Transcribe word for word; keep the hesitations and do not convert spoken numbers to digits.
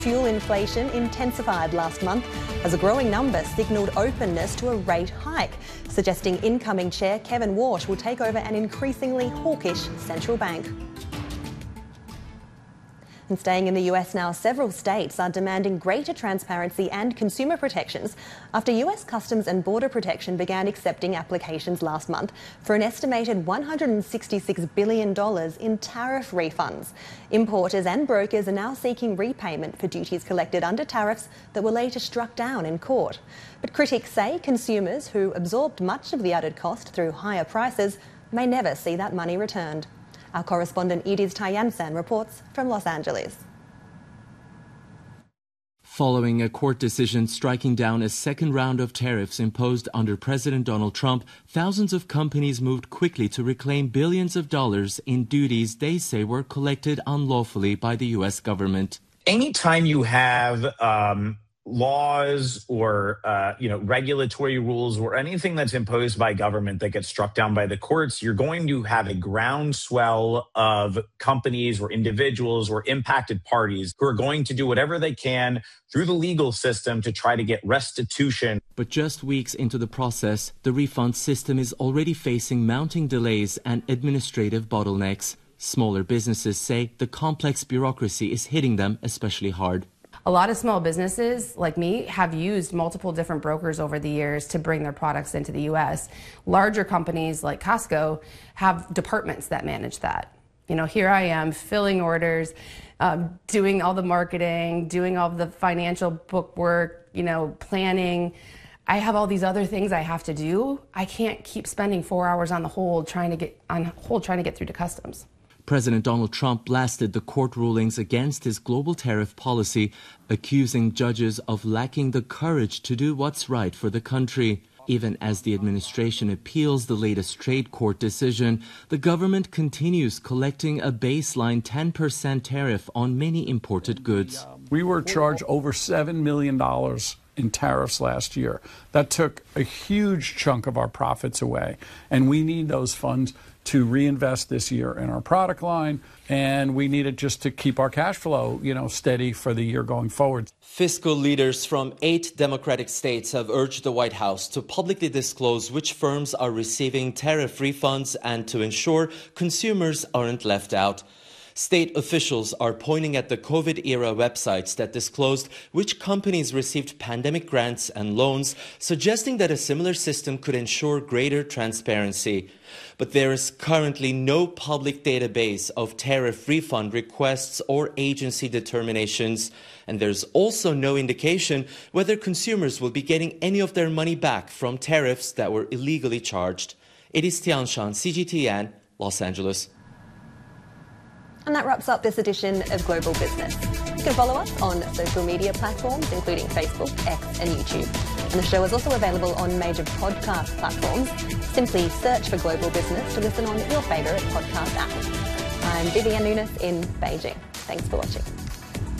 Fuel inflation intensified last month as a growing number signalled openness to a rate hike, suggesting incoming chair Kevin Warsh will take over an increasingly hawkish central bank. And staying in the U S now, several states are demanding greater transparency and consumer protections after U S Customs and Border Protection began accepting applications last month for an estimated one hundred sixty-six billion dollars in tariff refunds. Importers and brokers are now seeking repayment for duties collected under tariffs that were later struck down in court. But critics say consumers who absorbed much of the added cost through higher prices may never see that money returned. Our correspondent Ediz Tayansan reports from Los Angeles. Following a court decision striking down a second round of tariffs imposed under President Donald Trump, thousands of companies moved quickly to reclaim billions of dollars in duties they say were collected unlawfully by the U S government. Anytime you have um, laws or uh, you know regulatory rules or anything that's imposed by government that gets struck down by the courts, you're going to have a groundswell of companies or individuals or impacted parties who are going to do whatever they can through the legal system to try to get restitution. But just weeks into the process, the refund system is already facing mounting delays and administrative bottlenecks. Smaller businesses say the complex bureaucracy is hitting them especially hard. A lot of small businesses like me have used multiple different brokers over the years to bring their products into the U S. Larger companies like Costco have departments that manage that. You know, here I am filling orders, um, doing all the marketing, doing all the financial book work, you know, planning. I have all these other things I have to do. I can't keep spending four hours on the hold trying to get on hold trying to get through to customs. President Donald Trump blasted the court rulings against his global tariff policy, accusing judges of lacking the courage to do what's right for the country. Even as the administration appeals the latest trade court decision, the government continues collecting a baseline ten percent tariff on many imported goods. We were charged over seven million dollars in tariffs last year. That took a huge chunk of our profits away, and we need those funds to reinvest this year in our product line, and we need it just to keep our cash flow, you know, steady for the year going forward. Fiscal leaders from eight Democratic states have urged the White House to publicly disclose which firms are receiving tariff refunds and to ensure consumers aren't left out. State officials are pointing at the COVID-era websites that disclosed which companies received pandemic grants and loans, suggesting that a similar system could ensure greater transparency. But there is currently no public database of tariff refund requests or agency determinations, and there's also no indication whether consumers will be getting any of their money back from tariffs that were illegally charged. Ediz Tayansan, C G T N, Los Angeles. And that wraps up this edition of Global Business. You can follow us on social media platforms, including Facebook, X and YouTube. And the show is also available on major podcast platforms. Simply search for Global Business to listen on your favourite podcast app. I'm Vivian Nunes in Beijing. Thanks for watching.